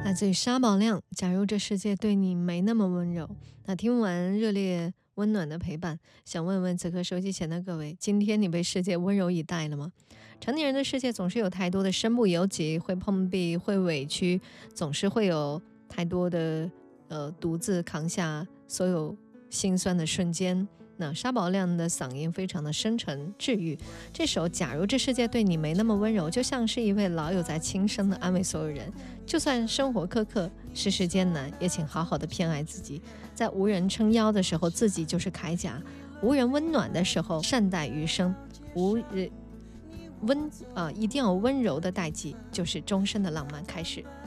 来自于沙宝亮，假如这世界对你没那么温柔。那听完热烈温暖的陪伴，想问问此刻收机前的各位，今天你被世界温柔以待了吗？成年人的世界总是有太多的身不由己，会碰壁，会委屈，总是会有太多的独自扛下所有心酸的瞬间。那沙宝亮的嗓音非常的深沉治愈，这首假如这世界对你没那么温柔，就像是一位老友在轻声的安慰所有人，就算生活苛刻，世事艰难，也请好好的偏爱自己，在无人撑腰的时候，自己就是铠甲；无人温暖的时候，善待余生；一定要温柔的代际，就是终身的浪漫开始。